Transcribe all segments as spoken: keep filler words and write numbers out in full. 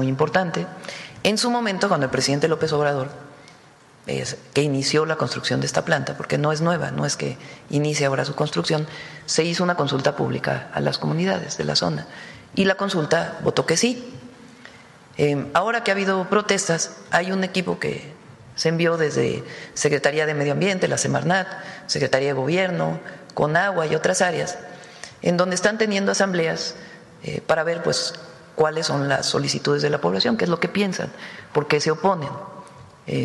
muy importante. En su momento, cuando el presidente López Obrador, es, que inició la construcción de esta planta, porque no es nueva, no es que inicie ahora su construcción, se hizo una consulta pública a las comunidades de la zona y la consulta votó que sí. Eh, ahora que ha habido protestas, hay un equipo que se envió desde Secretaría de Medio Ambiente, la Semarnat, Secretaría de Gobierno, Conagua y otras áreas, en donde están teniendo asambleas eh, para ver pues cuáles son las solicitudes de la población, qué es lo que piensan, por qué se oponen. Eh,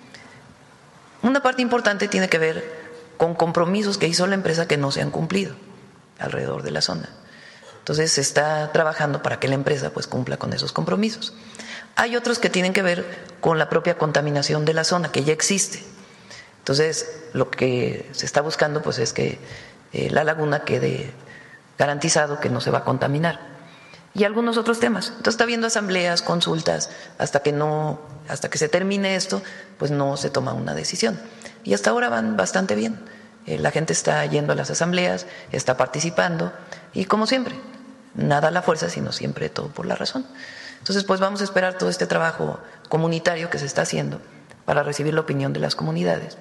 una parte importante tiene que ver con compromisos que hizo la empresa que no se han cumplido alrededor de la zona. Entonces se está trabajando para que la empresa pues cumpla con esos compromisos. Hay otros que tienen que ver con la propia contaminación de la zona, que ya existe. Entonces, lo que se está buscando pues es que eh, la laguna quede garantizado que no se va a contaminar. Y algunos otros temas. Entonces está habiendo asambleas, consultas, hasta que no, hasta que se termine esto, pues no se toma una decisión. Y hasta ahora van bastante bien. Eh, la gente está yendo a las asambleas, está participando, y como siempre, nada a la fuerza, sino siempre todo por la razón. Entonces, pues vamos a esperar todo este trabajo comunitario que se está haciendo para recibir la opinión de las comunidades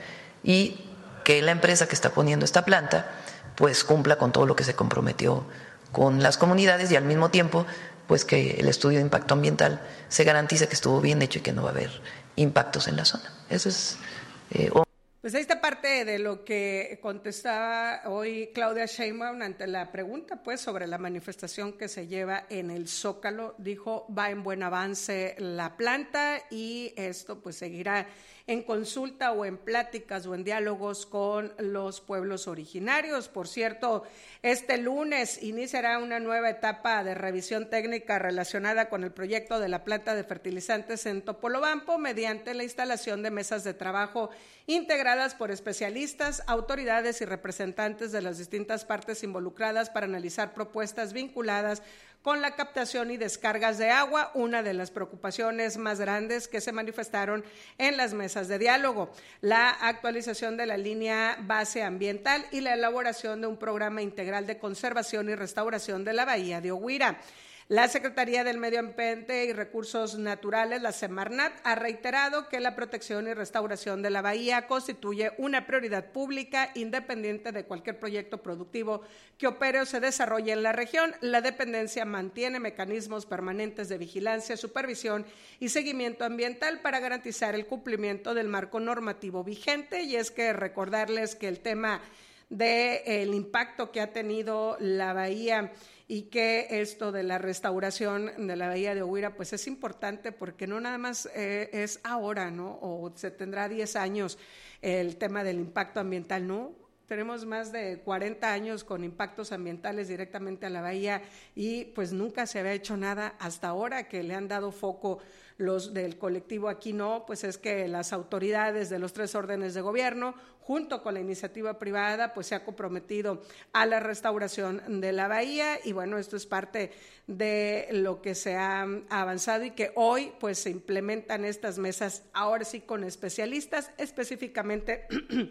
y que la empresa que está poniendo esta planta pues cumpla con todo lo que se comprometió con las comunidades y al mismo tiempo pues que el estudio de impacto ambiental se garantice que estuvo bien hecho y que no va a haber impactos en la zona. Eso es eh, Pues esta parte de lo que contestaba hoy Claudia Sheinbaum ante la pregunta pues sobre la manifestación que se lleva en el Zócalo, dijo va en buen avance la planta y esto pues seguirá en consulta o en pláticas o en diálogos con los pueblos originarios. Por cierto, este lunes iniciará una nueva etapa de revisión técnica relacionada con el proyecto de la planta de fertilizantes en Topolobampo mediante la instalación de mesas de trabajo integradas por especialistas, autoridades y representantes de las distintas partes involucradas para analizar propuestas vinculadas con la captación y descargas de agua, una de las preocupaciones más grandes que se manifestaron en las mesas de diálogo, la actualización de la línea base ambiental y la elaboración de un programa integral de conservación y restauración de la bahía de Oguira. La Secretaría del Medio Ambiente y Recursos Naturales, la Semarnat, ha reiterado que la protección y restauración de la bahía constituye una prioridad pública independiente de cualquier proyecto productivo que opere o se desarrolle en la región. La dependencia mantiene mecanismos permanentes de vigilancia, supervisión y seguimiento ambiental para garantizar el cumplimiento del marco normativo vigente. Y es que recordarles que el tema del impacto que ha tenido la bahía y que esto de la restauración de la bahía de Oguira pues es importante porque no nada más eh, es ahora, ¿no? O se tendrá diez años el tema del impacto ambiental, ¿no? Tenemos más de cuarenta años con impactos ambientales directamente a la bahía y pues nunca se había hecho nada hasta ahora que le han dado foco los del colectivo Aquí No, pues es que las autoridades de los tres órdenes de gobierno, junto con la iniciativa privada, pues se ha comprometido a la restauración de la bahía y bueno, esto es parte de lo que se ha avanzado y que hoy pues se implementan estas mesas, ahora sí con especialistas, específicamente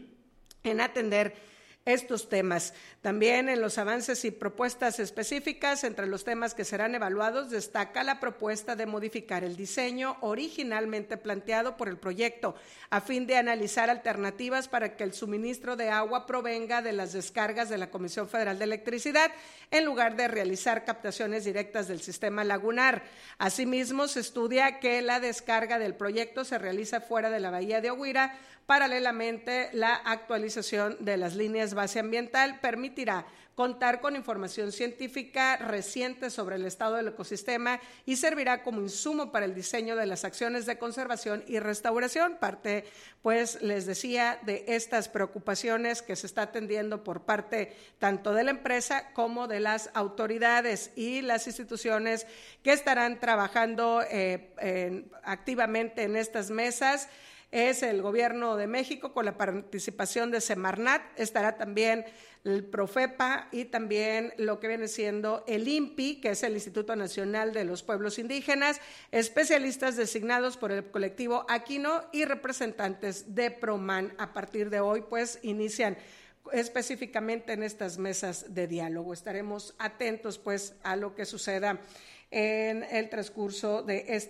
en atender estos temas. También en los avances y propuestas específicas, entre los temas que serán evaluados, destaca la propuesta de modificar el diseño originalmente planteado por el proyecto, a fin de analizar alternativas para que el suministro de agua provenga de las descargas de la Comisión Federal de Electricidad, en lugar de realizar captaciones directas del sistema lagunar. Asimismo, se estudia que la descarga del proyecto se realiza fuera de la bahía de Oguira. Paralelamente, la actualización de las líneas base ambiental permitirá contar con información científica reciente sobre el estado del ecosistema y servirá como insumo para el diseño de las acciones de conservación y restauración. Parte, pues, les decía, de estas preocupaciones que se está atendiendo por parte tanto de la empresa como de las autoridades y las instituciones que estarán trabajando eh, eh, activamente en estas mesas. Es el Gobierno de México con la participación de Semarnat, estará también el Profepa y también lo que viene siendo el I N P I, que es el Instituto Nacional de los Pueblos Indígenas, especialistas designados por el colectivo Aquí No y representantes de PROMAN. A partir de hoy, pues, inician específicamente en estas mesas de diálogo. Estaremos atentos, pues, a lo que suceda en el transcurso de este